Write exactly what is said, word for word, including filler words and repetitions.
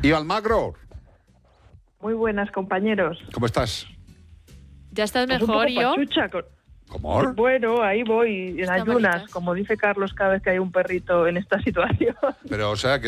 Y Almagro. Muy buenas, compañeros. ¿Cómo estás? ¿Ya estás Pues mejor, un poco yo? pachucha, con- ¿Cómo? Bueno, ahí voy, en Está ayunas, malitas. como dice Carlos cada vez que hay un perrito en esta situación. Pero, o sea, que